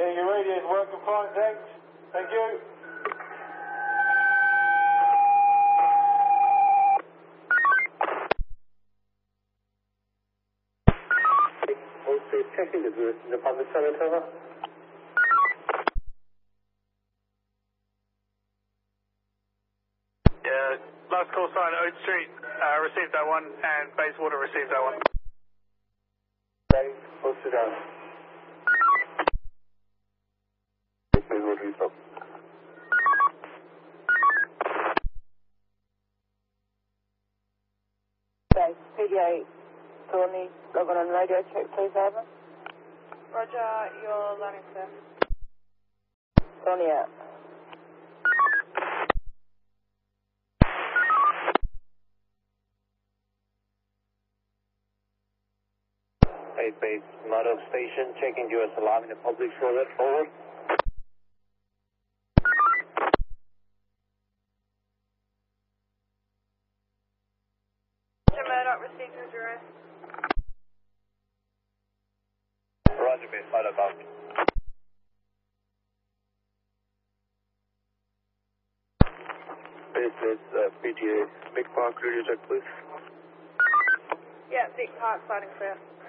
Yeah, your radio's working fine, thanks. Thank you. Also checking the public service over. Yeah, last call sign, Oak Street, received that one, and Bayswater received that one. Okay, posted down. Bayswater result. Okay, PDA, Thorny, log on radio check, please, over. Roger, you're landing, sir. Thorny out. Base, Murdoch Station, checking US alarm in the public forward. Roger, Murdoch, received your address. Roger, base, Murdoch out. Base, PTA, Big Park, radio check, please. Yeah, Vic Park, landing, clear.